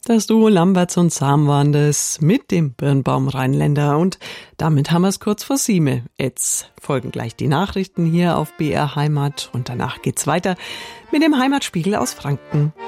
Das Duo Lamberts und Sam waren das mit dem Birnbaum Rheinländer. Und damit haben wir es kurz vor 7. Jetzt folgen gleich die Nachrichten hier auf BR Heimat und danach geht's weiter mit dem Heimatspiegel aus Franken.